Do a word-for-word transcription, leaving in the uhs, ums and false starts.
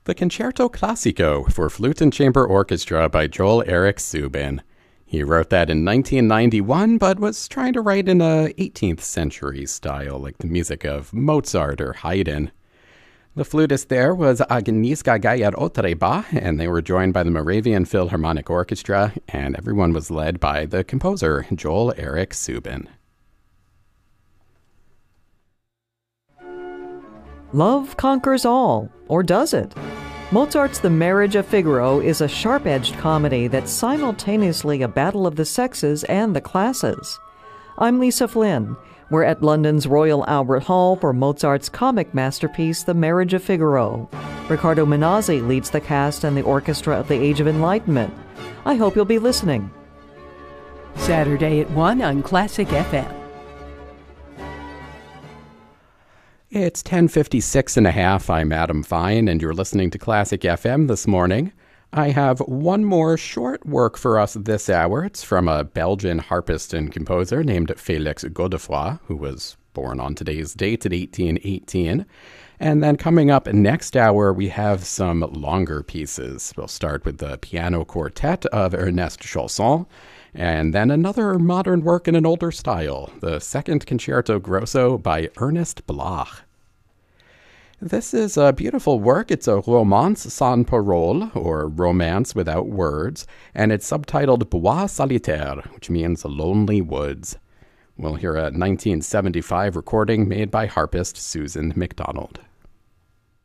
the Concerto Classico for Flute and Chamber Orchestra by Joel Eric Subin. He wrote that in nineteen ninety-one, but was trying to write in a eighteenth century style, like the music of Mozart or Haydn. The flutist there was Agnieszka Gajor-Otreba, and they were joined by the Moravian Philharmonic Orchestra, and everyone was led by the composer, Joel Eric Subin. Love conquers all, or does it? Mozart's The Marriage of Figaro is a sharp-edged comedy that's simultaneously a battle of the sexes and the classes. I'm Lisa Flynn. We're at London's Royal Albert Hall for Mozart's comic masterpiece, The Marriage of Figaro. Riccardo Minazzi leads the cast and the orchestra of the Age of Enlightenment. I hope you'll be listening. Saturday at one on Classic F M. It's ten fifty-six and a half. I'm Adam Fine, and you're listening to Classic F M this morning. I have one more short work for us this hour. It's from a Belgian harpist and composer named Félix Godefroy, who was born on today's date in eighteen eighteen. And then coming up next hour, we have some longer pieces. We'll start with the piano quartet of Ernest Chausson, and then another modern work in an older style, the Second Concerto Grosso by Ernest Bloch. This is a beautiful work. It's a romance sans parole, or romance without words, and it's subtitled Bois Solitaire, which means lonely woods. We'll hear a nineteen seventy-five recording made by harpist Susan MacDonald.